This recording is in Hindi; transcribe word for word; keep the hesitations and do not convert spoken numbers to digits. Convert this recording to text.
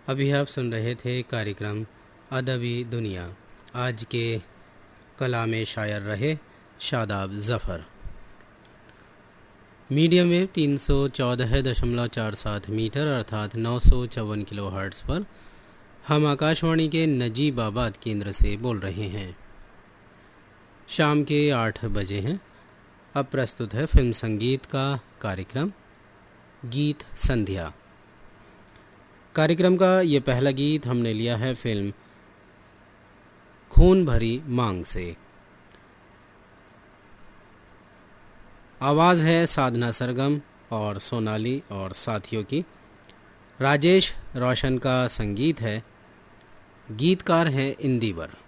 अभी आप सुन रहे थे कार्यक्रम अदबी दुनिया। आज के कलाम शायर रहे शादाब ज़फ़र। मीडियम वेव तीन सौ चौदह दशमलव चार सात मीटर अर्थात नौ सौ चौवन किलो हर्ट्ज़ पर हम आकाशवाणी के नजीबाबाद केंद्र से बोल रहे हैं। शाम के आठ बजे हैं। अब प्रस्तुत है फिल्म संगीत का कार्यक्रम गीत संध्या। कार्यक्रम का ये पहला गीत हमने लिया है फिल्म खून भरी मांग से। आवाज़ है साधना सरगम और सोनाली और साथियों की। राजेश रोशन का संगीत है। गीतकार हैं इंदिवर।